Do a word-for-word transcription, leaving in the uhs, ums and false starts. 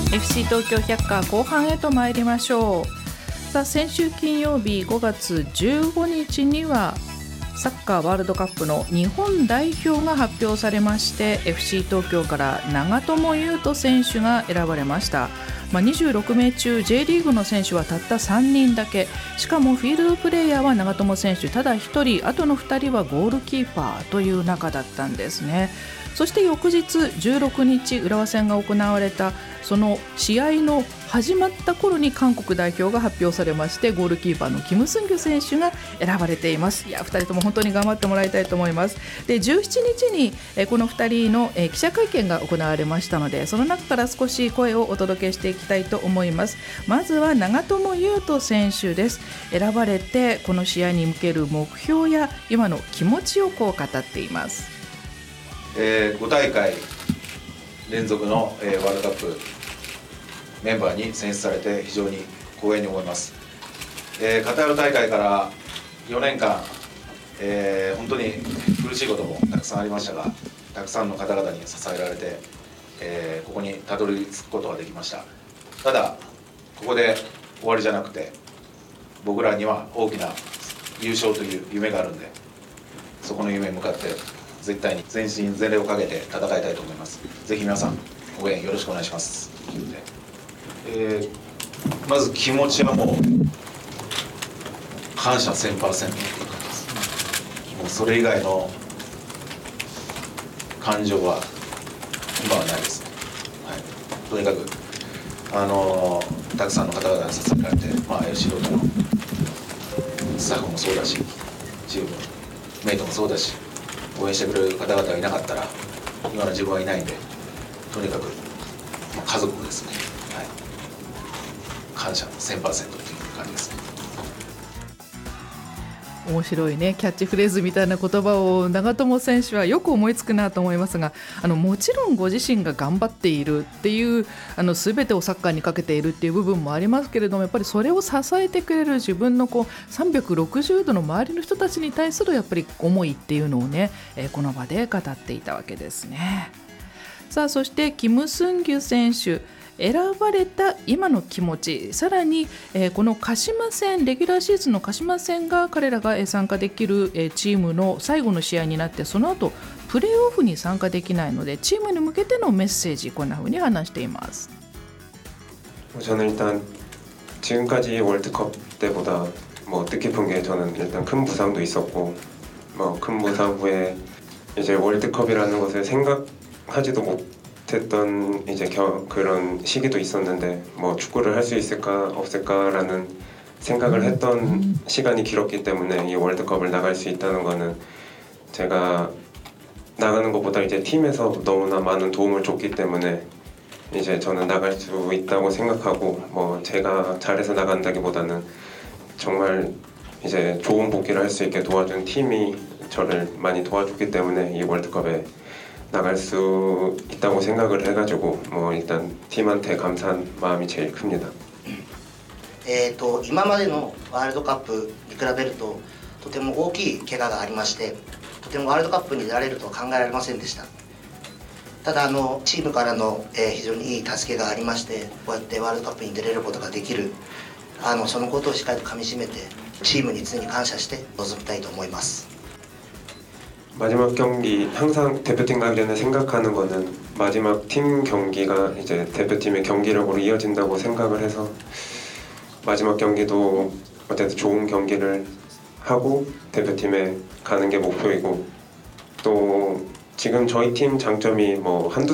エフシー 東京百科後半へと参りましょう。さあ先週金曜日ごがつじゅうごにちにはサッカーワールドカップの日本代表が発表されまして、 エフシー 東京から長友佑都選手が選ばれました。まあ、にじゅうろくめい中 J リーグの選手はたったさんにんだけ。しかもフィールドプレーヤーは長友選手ただひとり、あとのふたりはゴールキーパーという中だったんですね。そして翌日じゅうろくにち浦和戦が行われたその試合の始まった頃に韓国代表が発表されまして、ゴールキーパーのキム・スンギュ選手が選ばれています。いやふたりとも本当に頑張ってもらいたいと思います。でじゅうしちにちにえこのふたりのえ記者会見が行われましたので、その中から少し声をお届けしていきたいと思います。まずは長友佑都選手です。選ばれてこの試合に向ける目標や今の気持ちをこう語っています。 えー、ごたいかい連続の、えー、ワールドカップメンバーに選出されて非常に光栄に思います。えー、カタール大会からよねんかん、えー、本当に苦しいこともたくさんありましたが、たくさんの方々に支えられて、えー、ここにたどり着くことができました。ただここで終わりじゃなくて、僕らには大きな優勝という夢があるんで、そこの夢に向かって絶対に全身全霊をかけて戦いたいと思います。ぜひ皆さん応援よろしくお願いします。えー、まず気持ちはもう感謝 せんパーセント っていう感じです。もうそれ以外の感情は今はないです、はい、とにかくあのー、たくさんの方々に支えられて、まあ、エフシー ロードのスタッフもそうだし、チームメイトもそうだし、応援してくれる方々がいなかったら今の自分はいないんで、とにかく、まあ、家族ですね、はい、感謝 せんパーセント という感じですね。 面白いね、キャッチフレーズみたいな言葉を長友選手はよく思いつくなと思いますが、あのもちろんご自身が頑張っているっていう、あの全てをサッカーにかけているっていう部分もありますけれども、やっぱりそれを支えてくれる自分のこうさんびゃくろくじゅうどの周りの人たちに対するやっぱり思いっていうのをね、えー、この場で語っていたわけですね。さあそしてキム・スンギュ選手選ばれた今の気持ち、さらに、えー、この鹿島戦、レギュラーシーズンの鹿島戦が彼らが参加できる、えー、チームの最後の試合になって、その後プレーオフに参加できないので、チームに向けてのメッセージ、こんな風に話しています。 저는일단지금까지월드컵때보다뭐특히본게저는일단큰부상도있었고뭐큰부상후에이제월드컵을나갈수있다는것에생각하지도못했던시간이기록했때문에이월드컵에나갈수있다고생각하고뭐일단팀한테감사한마음이제일큽니다.えーと今までのワールドカップに比べるととても大きい怪我がありまして、とてもワールドカップに出られるとは考えられませんでした。ただあのチームからの、えー、非常にいい助けがありまして、こうやってワールドカップに出れることができる、あのそのことをしっかりとかみしめてチームに常に感謝して臨みたいと思います。 마지막경기항상대표팀 가기 전에 생각하는 거는 마지막 팀 경기가 이제 대표팀의 경기력으로 이어진다고 생각을 해서 마지막 경기도 어쨌든 좋은 경기를 하고 대표팀에 가는 게 목표이고, 또 지금 저희 팀 장점이 뭐 한두